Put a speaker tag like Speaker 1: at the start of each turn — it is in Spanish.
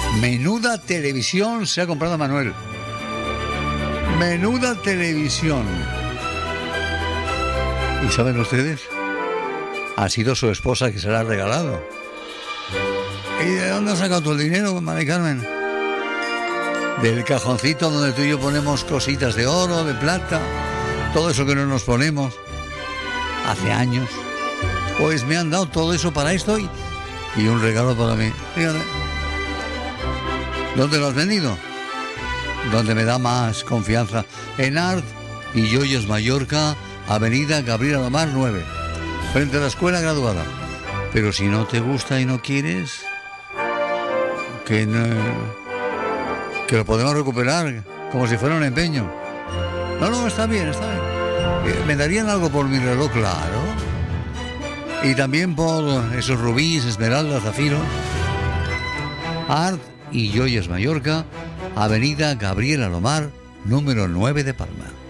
Speaker 1: Menuda televisión se ha comprado Manuel. Menuda televisión. ¿Y saben ustedes? Ha sido su esposa que se la ha regalado. ¿Y de dónde has sacado tú el dinero, Mari Carmen? Del cajoncito donde tú y yo ponemos cositas de oro, de plata, todo eso que no nos ponemos hace años. Pues me han dado todo eso para esto y un regalo para mí. Fíjate. ¿Dónde lo has vendido? Donde me da más confianza. En Art y Joyas Mallorca, Avenida Gabriel Alomar 9, frente a la escuela graduada. Pero si no te gusta y no quieres, que lo podemos recuperar como si fuera un empeño. No, está bien, está bien. Me darían algo por mi reloj, claro. Y también por esos rubíes, esmeraldas, zafiros. Art y Joyas Mallorca, Avenida Gabriel Alomar, número 9 de Palma.